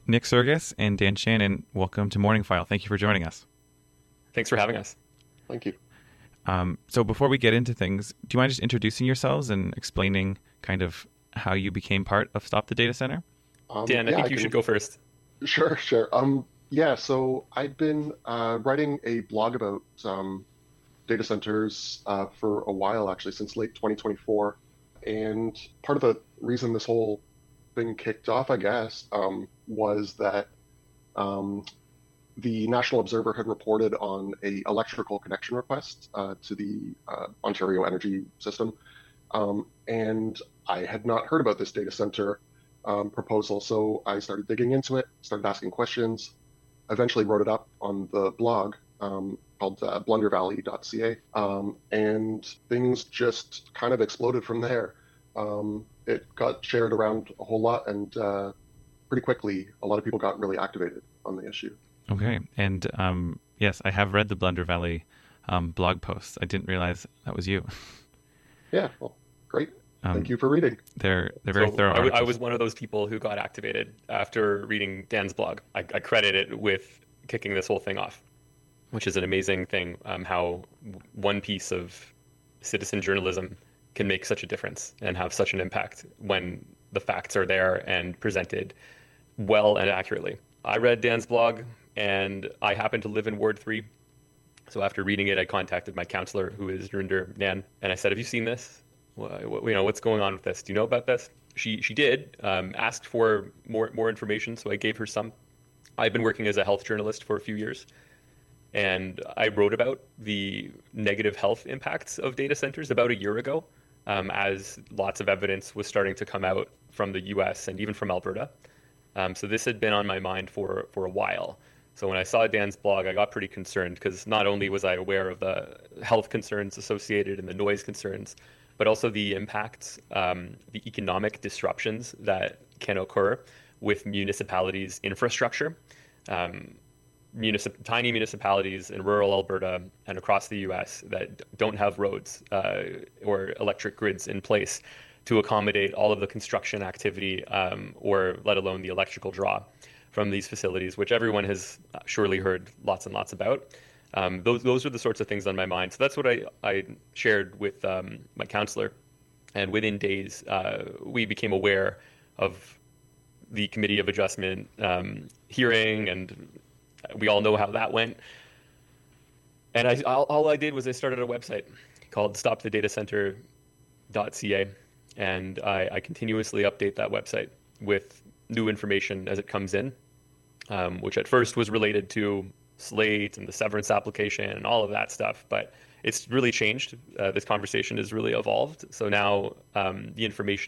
Nick Sergis and Dan Shannon, welcome to Morning File. Thank you for joining us. Thanks for having us. Thank you. So before we get into things, do you mind just introducing yourselves and explaining kind of how you became part of Stop the Data Center? Dan, I think you should go first. Sure. So I've been writing a blog about data centers for a while, actually, since late 2024. And part of the reason this whole thing kicked off, I guess, was that the National Observer had reported on a electrical connection request to the Ontario energy system. And I had not heard about this data center proposal, so I started digging into it, started asking questions, eventually wrote it up on the blog called blundervalley.ca, and things just kind of exploded from there. It got shared around a whole lot, and pretty quickly, a lot of people got really activated on the issue. Okay, and yes, I have read the Blunder Valley blog posts. I didn't realize that was you. Yeah, well, great. Thank you for reading. They're very thorough. I was one of those people who got activated after reading Dan's blog. I credit it with kicking this whole thing off, which is an amazing thing, how one piece of citizen journalism can make such a difference and have such an impact when the facts are there and presented well and accurately. I read Dan's blog, and I happen to live in Ward 3. So after reading it, I contacted my counselor, who is Nrinder Nan, and I said, "Have you seen this? What's going on with this? Do you know about this?" She did, asked for more information, so I gave her some. I've been working as a health journalist for a few years, and I wrote about the negative health impacts of data centers about a year ago, as lots of evidence was starting to come out from the US and even from Alberta. So this had been on my mind for a while. So when I saw Dan's blog, I got pretty concerned because not only was I aware of the health concerns associated and the noise concerns, but also the impacts, the economic disruptions that can occur with municipalities' infrastructure. Tiny municipalities in rural Alberta and across the US that don't have roads or electric grids in place to accommodate all of the construction activity, or let alone the electrical draw from these facilities, which everyone has surely heard lots and lots about. Those are the sorts of things on my mind. So that's what I shared with my counselor. And within days, we became aware of the Committee of Adjustment hearing, and we all know how that went. And all I did was I started a website called stopthedatacenter.ca. And I continuously update that website with new information as it comes in, which at first was related to Slate and the severance application and all of that stuff. But it's really changed. This conversation has really evolved. So now the information